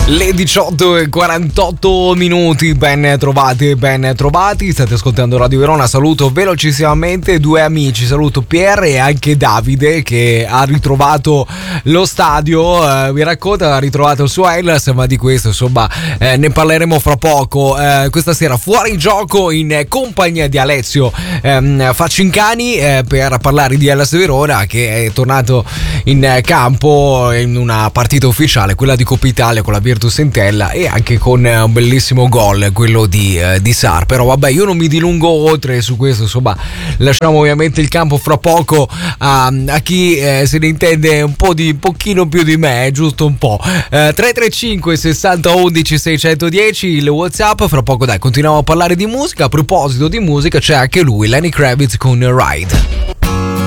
Le 18:48, ben trovati, state ascoltando Radio Verona. Saluto velocissimamente due amici, saluto Pier e anche Davide che ha ritrovato lo stadio, vi racconta, ha ritrovato il suo Hellas, ma di questo insomma ne parleremo fra poco. Questa sera fuori gioco in compagnia di Alessio Faccincani per parlare di Hellas Verona, che è tornato in campo in una partita ufficiale, quella di Coppa Italia con la Virtus Entella, e anche con un bellissimo gol, quello di Sarr. Però vabbè, io non mi dilungo oltre su questo, insomma lasciamo ovviamente il campo fra poco a chi se ne intende un pochino più di me, giusto un po'. 335 60 11 610 il WhatsApp. Fra poco dai continuiamo a parlare di musica. A proposito di musica c'è anche lui, Lenny Kravitz con Ride.